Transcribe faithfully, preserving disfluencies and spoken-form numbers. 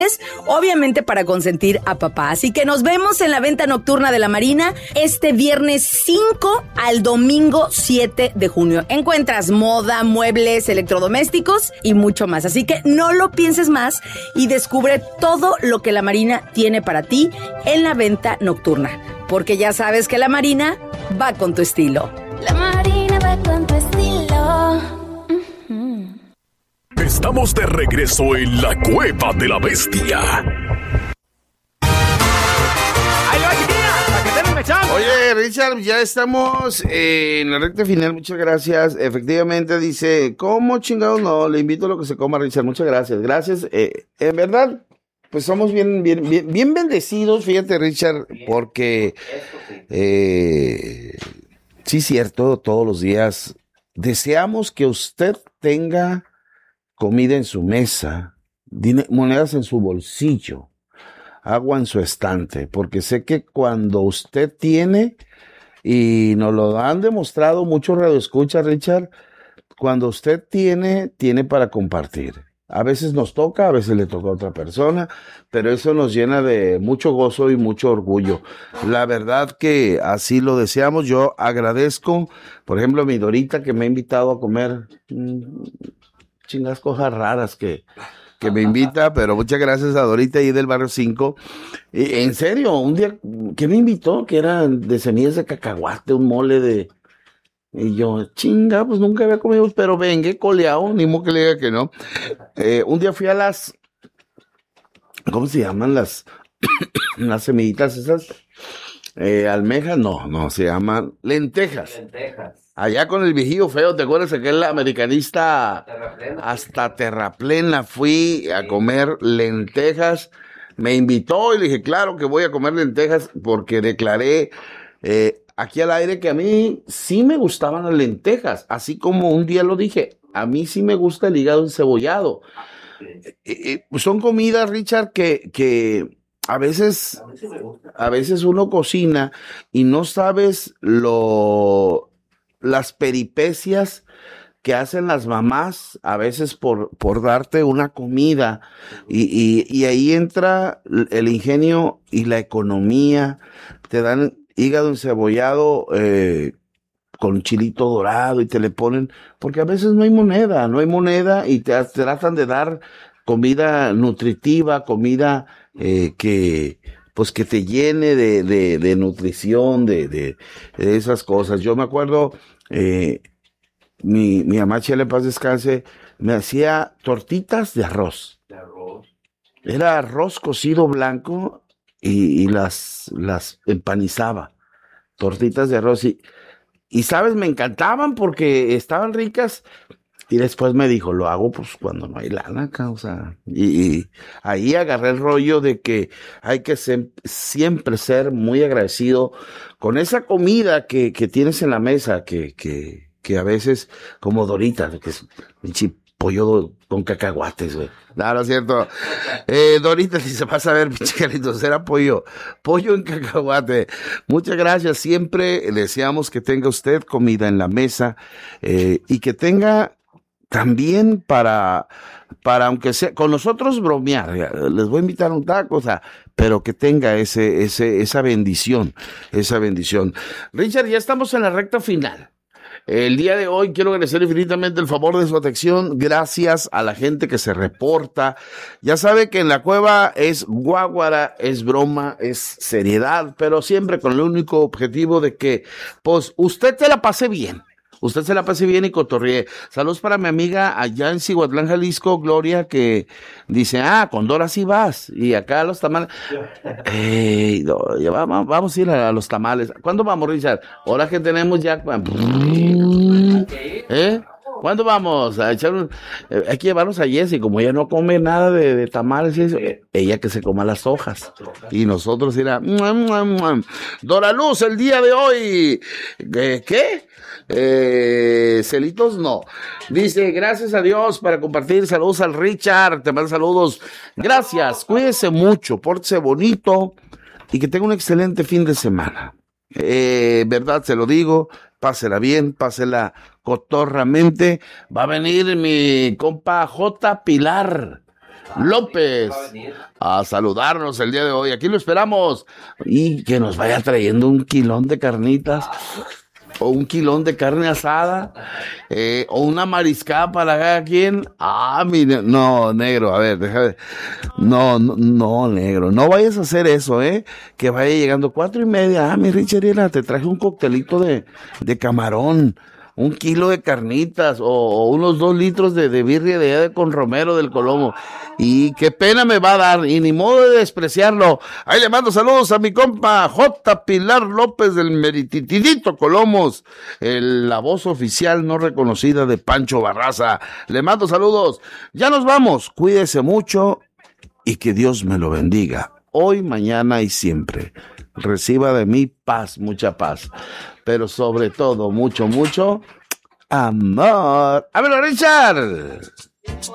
obviamente para consentir a papá. Así que nos vemos en la venta nocturna de La Marina este viernes cinco al domingo siete de junio. Encuentras moda, muebles, electrodomésticos y mucho más. Así que no lo pienses más y descubre todo lo que La Marina tiene para ti en la venta nocturna. Porque ya sabes que La Marina va con tu estilo. La Marina va con tu estilo. Estamos de regreso en la Cueva de la Bestia. Oye, Richard, ya estamos en la recta final, muchas gracias. Efectivamente, dice, ¿cómo chingados no? Le invito a lo que se coma, Richard, muchas gracias. Gracias, eh, en verdad, pues somos bien, bien, bien, bien bendecidos, fíjate, Richard, porque, eh, sí, cierto, todos los días deseamos que usted tenga comida en su mesa, dine- monedas en su bolsillo, agua en su estante, porque sé que cuando usted tiene, y nos lo han demostrado muchos radioescuchas, Richard, cuando usted tiene, tiene para compartir. A veces nos toca, a veces le toca a otra persona, pero eso nos llena de mucho gozo y mucho orgullo. La verdad que así lo deseamos. Yo agradezco, por ejemplo, a mi Dorita que me ha invitado a comer mmm, chingas cosas raras que, que me invita, pero muchas gracias a Dorita ahí del barrio cinco. Y, en serio, un día que me invitó, que era de semillas de cacahuate, un mole de... Y yo, chinga, pues nunca había comido, pero vengue coleado, ni modo que le diga que no. Eh, un día fui a las... ¿Cómo se llaman las, las semillitas esas? Eh, almejas, no, no, se llaman lentejas. Lentejas. Allá con el viejillo feo, ¿te acuerdas? Aquel americanista Terraplena. Hasta Terraplena fui a comer lentejas. Me invitó y le dije, claro que voy a comer lentejas porque declaré eh, aquí al aire que a mí sí me gustaban las lentejas. Así como un día lo dije, a mí sí me gusta el hígado encebollado. Eh, eh, son comidas, Richard, que... que A veces, a veces uno cocina y no sabes lo, las peripecias que hacen las mamás, a veces por, por darte una comida, y, y, y ahí entra el ingenio y la economía. Te dan hígado encebollado, eh, con chilito dorado y te le ponen, porque a veces no hay moneda, no hay moneda y te tratan de dar comida nutritiva, comida eh, que pues que te llene de, de, de nutrición, de, de, de esas cosas. Yo me acuerdo, eh, mi, mi mamá, Chile, paz descanse, me hacía tortitas de arroz. De arroz. Era arroz cocido blanco y, y las, las empanizaba. Tortitas de arroz y, y sabes, me encantaban porque estaban ricas. Y después me dijo, lo hago pues cuando no hay lana, causa. Y, y ahí agarré el rollo de que hay que ser, siempre ser muy agradecido con esa comida que, que tienes en la mesa, que, que, que a veces, como Dorita, que es un pollo con cacahuates, güey. No, no es cierto. Eh, Dorita, si se pasa a ver, pinche Carlitos, era pollo, pollo en cacahuate. Muchas gracias. Siempre deseamos que tenga usted comida en la mesa, eh, y que tenga también para, para aunque sea, con nosotros bromear, les voy a invitar a un taco, o sea, pero que tenga ese, ese, esa bendición, esa bendición. Richard, ya estamos en la recta final. El día de hoy quiero agradecer infinitamente el favor de su atención. Gracias a la gente que se reporta. Ya sabe que en la cueva es guáguara, es broma, es seriedad, pero siempre con el único objetivo de que, pues, usted se la pase bien. Usted se la pase bien y cotorríe. Saludos para mi amiga allá en Cihuatlán, Jalisco, Gloria, que dice, ah, con Dora sí vas. Y acá a los tamales. Ey, no, ya vamos, vamos a ir a, a los tamales. ¿Cuándo vamos, Richard? Ahora que tenemos ya... ¿Eh? ¿Cuándo vamos a echar un... eh, hay que llevarnos a Jessie, como ella no come nada de, de tamales y eso, eh, ella que se coma las hojas. Y nosotros ir a... Dora Luz, el día de hoy. ¿Qué? ¿Qué? Eh, celitos no. Dice, gracias a Dios para compartir. Saludos al Richard, te mando saludos. Gracias, cuídese mucho, pórtese bonito y que tenga un excelente fin de semana. Eh, verdad, se lo digo, pásela bien, pásela cotorramente. Va a venir mi compa J. Pilar. López a saludarnos el día de hoy. Aquí lo esperamos. Y que nos vaya trayendo un kilón de carnitas. O un kilón de carne asada, eh, o una mariscada para cada quien. Ah, mire, no, negro, a ver, déjame. No, no, no, negro, no vayas a hacer eso, ¿eh? Que vaya llegando cuatro y media. Ah, mi Richard, mira, te traje un coctelito de, de camarón, un kilo de carnitas, o, o unos dos litros de, de birria de allá de con Romero del Colomo. Y qué pena me va a dar, y ni modo de despreciarlo. Ahí le mando saludos a mi compa J. Pilar López del Merititidito Colomos, el, la voz oficial no reconocida de Pancho Barraza. Le mando saludos. Ya nos vamos, cuídese mucho y que Dios me lo bendiga. Hoy, mañana y siempre. Reciba de mí paz, mucha paz. Pero sobre todo, mucho, mucho amor. ¡Ámelo, Richard!